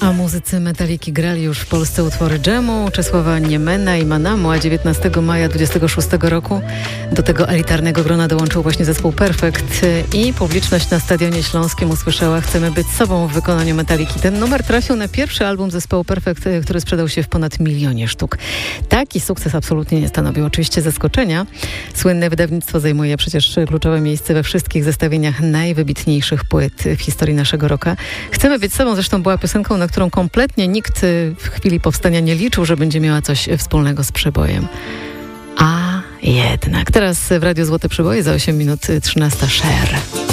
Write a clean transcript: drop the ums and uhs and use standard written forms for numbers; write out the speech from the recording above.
A muzycy Metaliki grali już w Polsce utwory Dżemu, Czesława Niemena i Manamu, a 19 maja 26 roku do tego elitarnego grona dołączył właśnie zespół Perfekt i publiczność na Stadionie Śląskim usłyszała Chcemy być sobą w wykonaniu Metaliki. Ten numer trafił na pierwszy album zespołu Perfekt, który sprzedał się w ponad 1 000 000 sztuk. Taki sukces absolutnie nie stanowił oczywiście zaskoczenia. Słynne wydawnictwo zajmuje przecież kluczowe miejsce we wszystkich zestawieniach najwybitniejszych płyt w historii naszego rocka. Chcemy być sobą zresztą była piosenką, na którą kompletnie nikt w chwili powstania nie liczył, że będzie miała coś wspólnego z przebojem. A jednak. Teraz w Radiu Złote Przeboje za 8 minut 13 Cher.